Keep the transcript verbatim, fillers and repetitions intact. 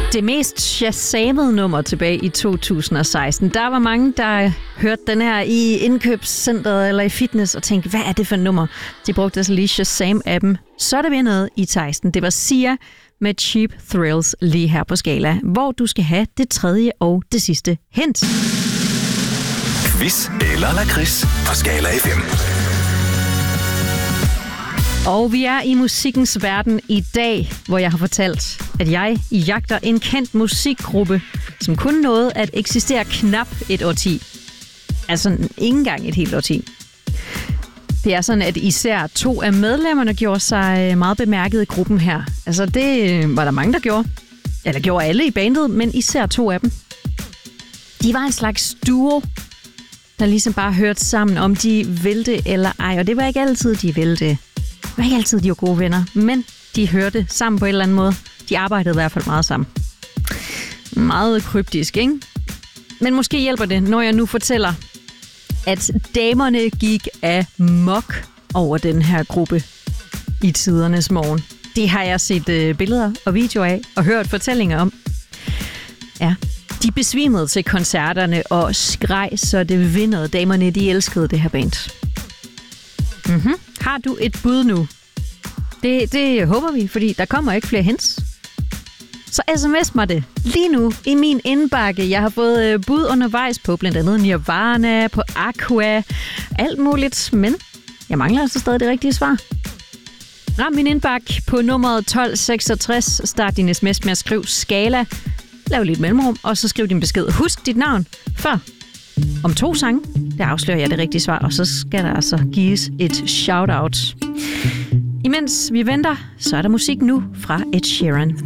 Det mest shazamede nummer tilbage i to tusind og seksten. Der var mange, der hørte den her i indkøbscenteret eller i fitness og tænkte, hvad er det for et nummer? De brugte altså lige Shazam-appen. Så er det ved noget i seksten. Det var Sia med Cheap Thrills lige her på Skala, hvor du skal have det tredje og det sidste hint. Quiz eller lakrids på Skala F M. Og vi er i musikkens verden i dag, hvor jeg har fortalt, at jeg jagter en kendt musikgruppe, som kun nåede at eksistere knap et årti. Altså ikke engang et helt årti. Det er sådan, at især to af medlemmerne gjorde sig meget bemærket i gruppen her. Altså det var der mange, der gjorde. Eller gjorde alle i bandet, men især to af dem. De var en slags duo, der ligesom bare hørte sammen, om de ville eller ej. Og det var ikke altid, de ville det. Det var ikke altid, de var gode venner, men de hørte sammen på en eller anden måde. De arbejdede i hvert fald meget sammen. Meget kryptisk, ikke? Men måske hjælper det, når jeg nu fortæller, at damerne gik amok over den her gruppe i tidernes morgen. Det har jeg set øh, billeder og videoer af og hørt fortællinger om. Ja, de besvimede til koncerterne og skreg, så det vindede. Damerne, de elskede det her band. Mhm. Har du et bud nu? Det, det håber vi, fordi der kommer ikke flere hints. Så sms mig det lige nu i min indbakke. Jeg har fået bud undervejs på blandt andet Nirvana, på Aqua, alt muligt, men jeg mangler altså stadig det rigtige svar. Ram min indbakke på nummeret tolv seksogtres. Start din sms med at skrive Skala. Lav lidt mellemrum, og så skriv din besked. Husk dit navn før. Om to sange, der afslører jeg det rigtige svar, og så skal der altså gives et shout-out. Imens vi venter, så er der musik nu fra Ed Sheeran.